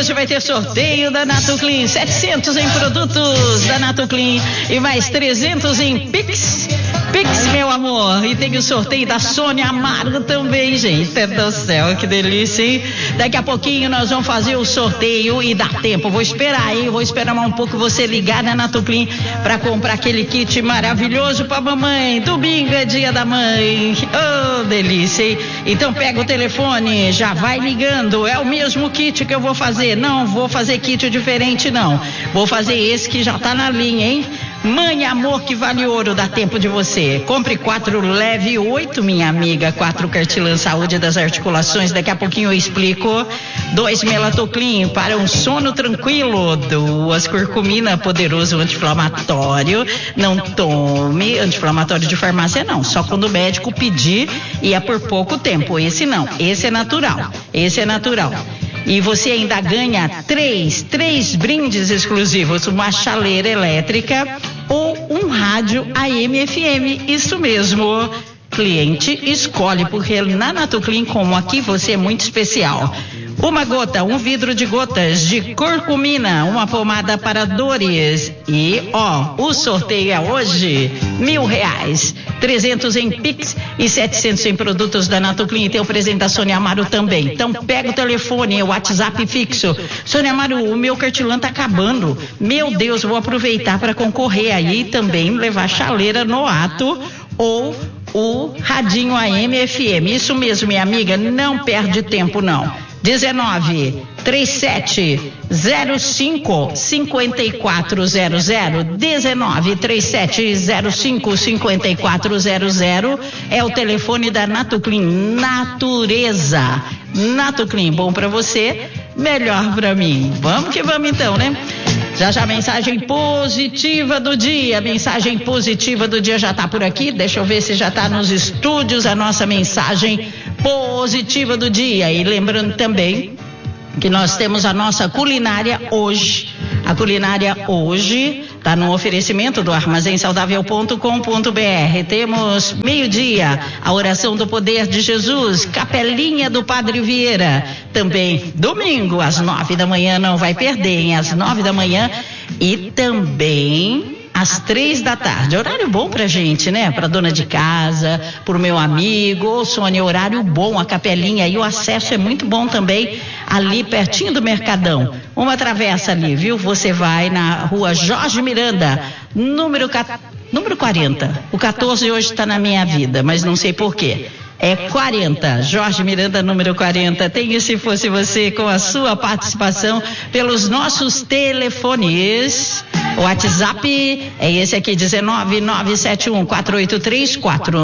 hoje vai ter sorteio da Nato Clean, 700 em produtos da Nato Clean e mais 300 em Pix, meu amor. E tem o sorteio da Sônia Amaro também, gente. Do céu, que delícia, hein? Daqui a pouquinho nós vamos fazer o sorteio e dá tempo. Vou esperar, hein? Vou esperar mais um pouco você ligar na Nato Clean pra comprar aquele kit maravilhoso pra mamãe. Domingo é dia da mãe. Oh, delícia, hein? Então pega o telefone, já vai ligando. É o mesmo kit que eu vou fazer. Não vou fazer kit diferente, não. Vou fazer esse que já tá na linha, hein? Mãe, amor que vale ouro, dá tempo de você. Compre 4, leve 8, minha amiga. 4 Cartilã Saúde das Articulações. Daqui a pouquinho eu explico. 2 Melatoclin para um sono tranquilo. 2 Curcumina, poderoso anti-inflamatório. Não tome anti-inflamatório de farmácia, não. Só quando o médico pedir e é por pouco tempo. Esse não. Esse é natural. Esse é natural. E você ainda ganha 3 brindes exclusivos, uma chaleira elétrica ou um rádio AM/FM. Isso mesmo. Cliente escolhe, porque na Nato Clean, como aqui, você é muito especial. Uma gota, um vidro de gotas de curcumina, uma pomada para dores. E, o sorteio é hoje, R$1.000, 300 em Pix e 700 em produtos da Nato Clean. Tem o presente da Sônia Amaro também. Então, pega o telefone, o WhatsApp fixo. Sônia Amaro, o meu Cartilã tá acabando. Meu Deus, vou aproveitar para concorrer aí e também levar chaleira no ato ou o radinho AM/FM. Isso mesmo, minha amiga, não perde tempo, não. 19-3705-5400, 19-3705-5400 é o telefone da Nato Clean. Natureza. Nato Clean, bom pra você, melhor pra mim. Vamos que vamos então, né? Já a mensagem positiva do dia. A mensagem positiva do dia já tá por aqui. Deixa eu ver se já tá nos estúdios a nossa mensagem positiva do dia. E lembrando também que nós temos a nossa culinária hoje. A culinária hoje está no oferecimento do armazénsaudável.com.br. Temos meio-dia, a oração do poder de Jesus, capelinha do Padre Vieira. Também domingo, às 9 da manhã, não vai perder, hein? Às 9 da manhã e também às 3 da tarde, horário bom pra gente, né? Pra dona de casa, pro meu amigo. Ô, Sônia, horário bom, a capelinha e o acesso é muito bom também, ali pertinho do Mercadão. Uma travessa ali, viu? Você vai na rua Jorge Miranda, número 40. O 14 hoje tá na minha vida, mas não sei por quê. É 40, Jorge Miranda, número 40. Tem e se fosse você com a sua participação pelos nossos telefones. O WhatsApp é esse aqui, 19-971-483-4.